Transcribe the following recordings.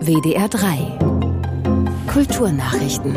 WDR 3 Kulturnachrichten.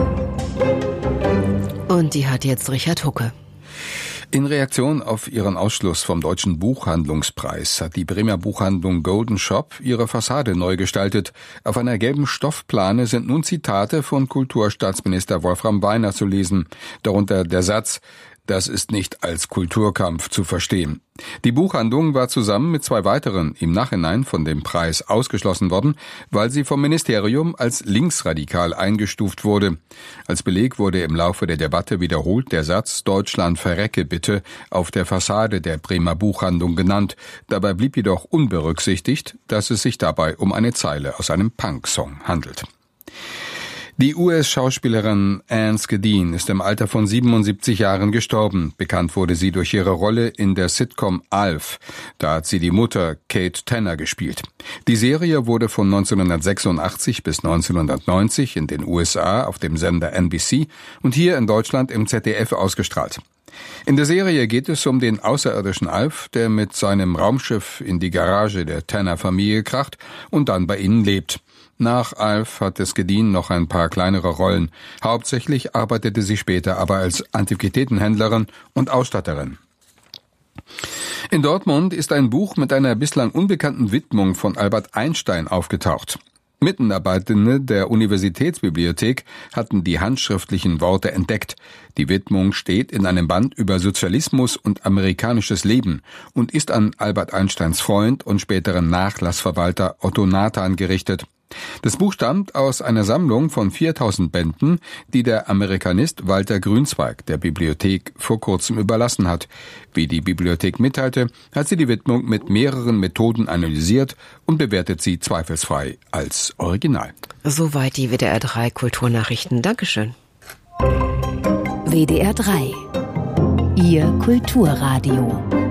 Und die hat jetzt Richard Hucke. In Reaktion auf ihren Ausschluss vom Deutschen Buchhandlungspreis hat die Bremer Buchhandlung Golden Shop ihre Fassade neu gestaltet. Auf einer gelben Stoffplane sind nun Zitate von Kulturstaatsminister Wolfram Weiner zu lesen. Darunter der Satz: Das ist nicht als Kulturkampf zu verstehen. Die Buchhandlung war zusammen mit 2 weiteren im Nachhinein von dem Preis ausgeschlossen worden, weil sie vom Ministerium als linksradikal eingestuft wurde. Als Beleg wurde im Laufe der Debatte wiederholt der Satz „Deutschland verrecke bitte" auf der Fassade der Bremer Buchhandlung genannt. Dabei blieb jedoch unberücksichtigt, dass es sich dabei um eine Zeile aus einem Punk-Song handelt. Die US-Schauspielerin Anne Skadden ist im Alter von 77 Jahren gestorben. Bekannt wurde sie durch ihre Rolle in der Sitcom Alf. Da hat sie die Mutter Kate Tanner gespielt. Die Serie wurde von 1986 bis 1990 in den USA auf dem Sender NBC und hier in Deutschland im ZDF ausgestrahlt. In der Serie geht es um den außerirdischen Alf, der mit seinem Raumschiff in die Garage der Tanner-Familie kracht und dann bei ihnen lebt. Nach Alf hatte Skadden noch ein paar kleinere Rollen. Hauptsächlich arbeitete sie später aber als Antiquitätenhändlerin und Ausstatterin. In Dortmund ist ein Buch mit einer bislang unbekannten Widmung von Albert Einstein aufgetaucht. Mitarbeitende der Universitätsbibliothek hatten die handschriftlichen Worte entdeckt. Die Widmung steht in einem Band über Sozialismus und amerikanisches Leben und ist an Albert Einsteins Freund und späteren Nachlassverwalter Otto Nathan gerichtet. Das Buch stammt aus einer Sammlung von 4000 Bänden, die der Amerikanist Walter Grünzweig der Bibliothek vor kurzem überlassen hat. Wie die Bibliothek mitteilte, hat sie die Widmung mit mehreren Methoden analysiert und bewertet sie zweifelsfrei als Original. Soweit die WDR 3 Kulturnachrichten. Dankeschön. WDR 3 Ihr Kulturradio.